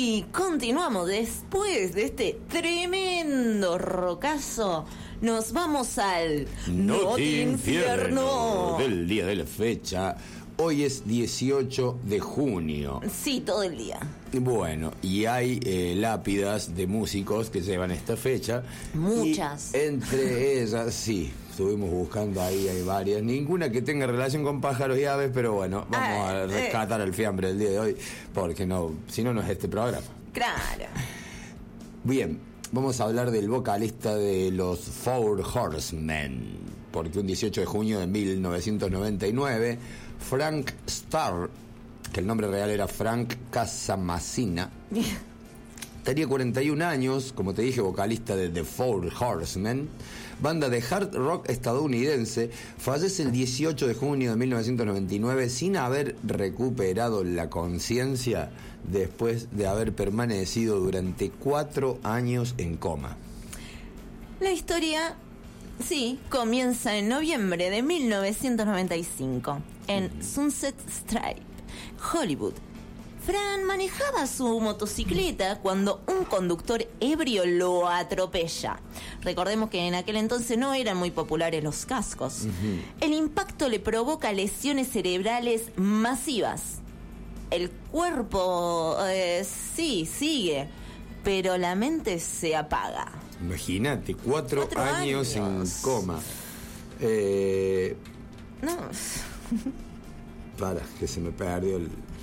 Y continuamos después de este tremendo rocazo. Nos vamos al Noti Infierno del día de la fecha. Hoy es 18 de junio. Sí, todo el día. Bueno, y hay lápidas de músicos que llevan esta fecha. Muchas. Y entre ellas, sí, estuvimos buscando ahí, hay varias. Ninguna que tenga relación con pájaros y aves, pero bueno, vamos a rescatar el fiambre del día de hoy, porque no, si no, no es este programa. Claro. Bien, vamos a hablar del vocalista de los Four Horsemen, porque un 18 de junio de 1999, Frank Starr, que el nombre real era Frank Casamassina, tenía 41 años, como te dije, vocalista de The Four Horsemen, banda de hard rock estadounidense. Fallece el 18 de junio de 1999 sin haber recuperado la conciencia después de haber permanecido durante 4 años en coma. La historia, sí, comienza en noviembre de 1995 en Sunset Strip, Hollywood. Fran manejaba su motocicleta cuando un conductor ebrio lo atropella. Recordemos que en aquel entonces no eran muy populares los cascos. El impacto le provoca lesiones cerebrales masivas. El cuerpo, sí, sigue, pero la mente se apaga. Imagínate, 4 años en coma. No. Para, que se me perdió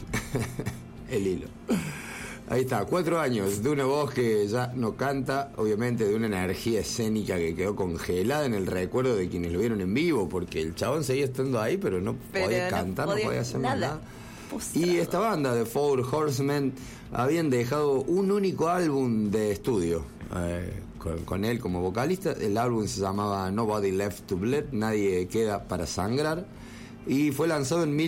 el hilo. Ahí está, 4 años de una voz que ya no canta, obviamente de una energía escénica que quedó congelada en el recuerdo de quienes lo vieron en vivo, porque el chabón seguía estando ahí, pero no podía cantar, no podía hacer nada. Postrado. Y esta banda de Four Horsemen habían dejado un único álbum de estudio con él como vocalista. El álbum se llamaba Nobody Left to Bleed, Nadie Queda para Sangrar, y fue lanzado en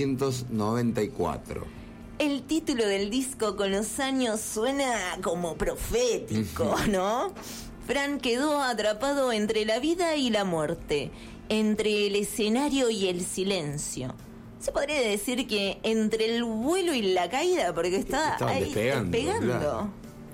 1994. El título del disco con los años suena como profético, ¿no? Fran quedó atrapado entre la vida y la muerte, entre el escenario y el silencio. Se podría decir que entre el vuelo y la caída, porque estaba ahí despegando. Claro.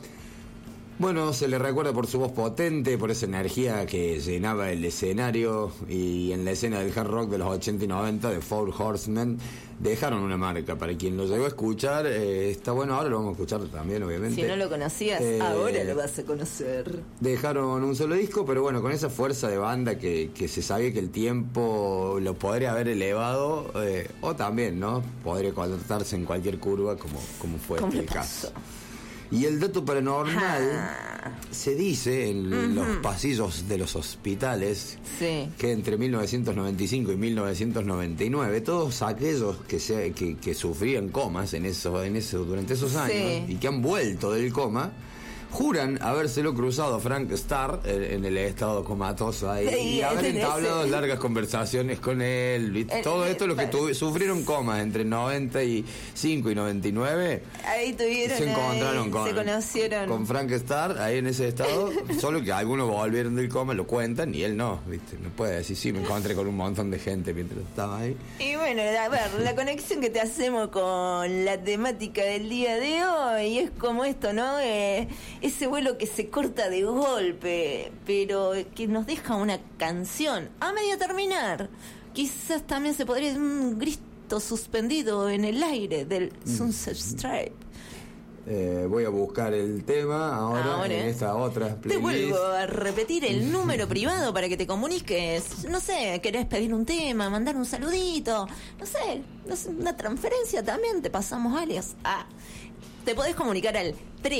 Bueno, se le recuerda por su voz potente, por esa energía que llenaba el escenario, y en la escena del hard rock de los 80 y 90 de Four Horsemen dejaron una marca. Para quien lo llegó a escuchar, está bueno, ahora lo vamos a escuchar también, obviamente. Si no lo conocías, ahora lo vas a conocer. Dejaron un solo disco, pero bueno, con esa fuerza de banda que se sabía que el tiempo lo podría haber elevado, o también, ¿no? Podría cortarse en cualquier curva, como fue el caso. Y el dato paranormal, se dice en los pasillos de los hospitales, sí, que entre 1995 y 1999 todos aquellos que sufrían comas durante esos años, sí, y que han vuelto del coma, juran habérselo cruzado a Frank Starr en el estado comatoso ahí, y haber entablado largas conversaciones con él. Todo esto, los que sufrieron comas entre 95 y 99, ahí se encontraron se conocieron con Frank Starr ahí en ese estado. Solo que algunos volvieron del coma, lo cuentan, y él no, ¿viste? No puede decir, sí, me encontré con un montón de gente mientras estaba ahí. Y bueno, a ver, la conexión que te hacemos con la temática del día de hoy es como esto, ¿no? Ese vuelo que se corta de golpe, pero que nos deja una canción a medio terminar. Quizás también se podría decir un grito suspendido en el aire del Sunset Strip. Voy a buscar el tema ahora en esta otra playlist. Te vuelvo a repetir el número privado para que te comuniques. No sé, querés pedir un tema, mandar un saludito, no sé, una transferencia también, te pasamos alias. Te podés comunicar al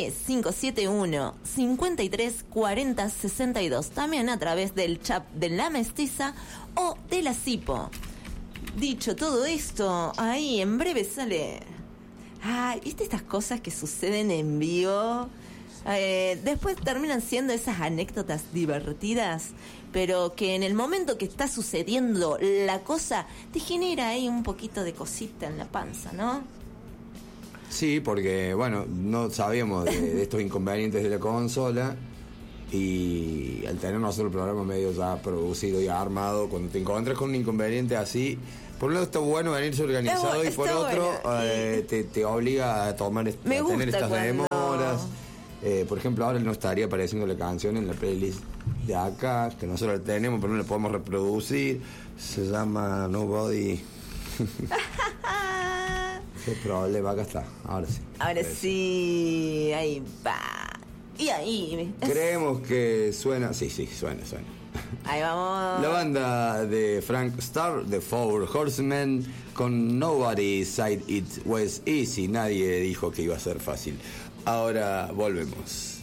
3571-534062, también a través del chat de La Mestiza o de la Cipo. Dicho todo esto, ahí en breve sale... ¿viste estas cosas que suceden en vivo? Después terminan siendo esas anécdotas divertidas, pero que en el momento que está sucediendo la cosa, te genera ahí un poquito de cosita en la panza, ¿no? Sí, porque, bueno, no sabíamos de estos inconvenientes de la consola, y al tener nosotros el programa medio ya producido y armado, cuando te encuentras con un inconveniente así, por un lado está bueno venirse organizado, y por otro te obliga a tener estas demos sonoras. Por ejemplo, ahora no estaría apareciendo la canción en la playlist de acá, que nosotros la tenemos, pero no la podemos reproducir. Se llama Nobody. Qué problema, acá está, ahora sí. Ahora sí, ahí va. Y ahí. Creemos que suena, sí, suena. Ahí vamos. La banda de Frank Starr, The Four Horsemen, con Nobody Said It Was Easy. Nadie dijo que iba a ser fácil. Ahora volvemos.